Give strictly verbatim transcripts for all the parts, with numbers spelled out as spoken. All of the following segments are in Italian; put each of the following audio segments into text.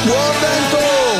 Buon vento!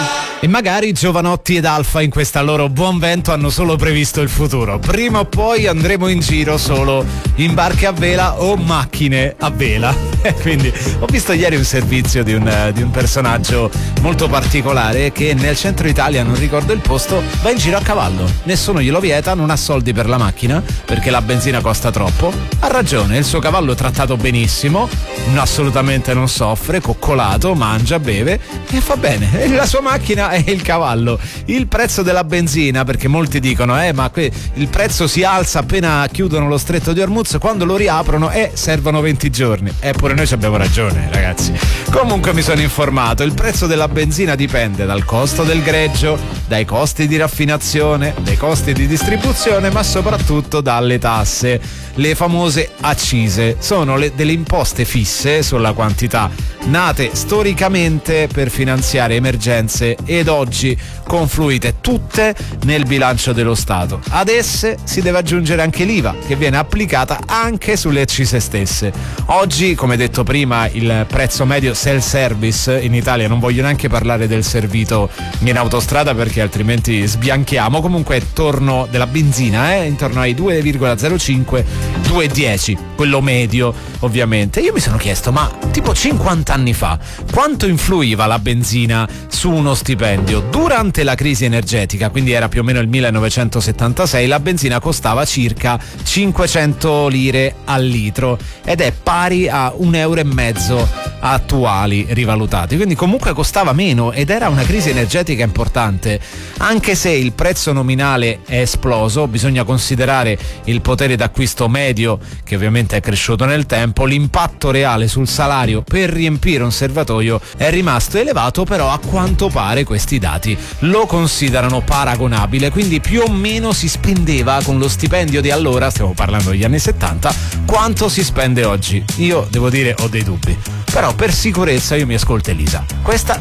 E magari Giovanotti ed Alfa in questa loro buon vento hanno solo previsto il futuro. Prima o poi andremo in giro solo in barche a vela o macchine a vela. Quindi ho visto ieri un servizio di un, di un personaggio molto particolare che nel centro Italia, non ricordo il posto, va in giro a cavallo. Nessuno glielo vieta, non ha soldi per la macchina perché la benzina costa troppo. Ha ragione, il suo cavallo è trattato benissimo, assolutamente non soffre, coccolato, mangia, beve e fa bene. E la sua macchina è il cavallo. Il prezzo della benzina, perché molti dicono eh ma que- il prezzo si alza appena chiudono lo stretto di Hormuz, quando lo riaprono e eh, servono venti giorni. Eppure noi ci abbiamo ragione, ragazzi. Comunque mi sono informato, il prezzo della benzina dipende dal costo del greggio, dai costi di raffinazione, dai costi di distribuzione, ma soprattutto dalle tasse. Le famose accise sono le, delle imposte fisse sulla quantità, nate storicamente per finanziare emergenze ed oggi confluite tutte nel bilancio dello Stato. Ad esse si deve aggiungere anche l'I V A, che viene applicata anche sulle accise stesse. Oggi, come detto prima, il prezzo medio self-service in Italia, non voglio neanche parlare del servito in autostrada perché altrimenti sbianchiamo, comunque è attorno della benzina, eh, intorno ai due virgola zero cinque due virgola dieci, quello medio ovviamente. Io mi sono chiesto, ma tipo cinquanta anni fa quanto influiva la benzina su uno stipendio? Durante la crisi energetica, quindi era più o meno il millenovecentosettantasei, la benzina costava circa cinquecento lire al litro ed è pari a un euro e mezzo attuali rivalutati, quindi comunque costava meno ed era una crisi energetica importante. Anche se il prezzo nominale è esploso, bisogna considerare il potere d'acquisto medio che ovviamente è cresciuto nel tempo, l'impatto reale sul salario per riempire un serbatoio è rimasto elevato, però a quanto pare questi dati lo considerano paragonabile, quindi più o meno si spendeva con lo stipendio di allora, stiamo parlando degli anni settanta, quanto si spende oggi. Io devo dire ho dei dubbi, però per sicurezza io mi ascolto Elisa. Questa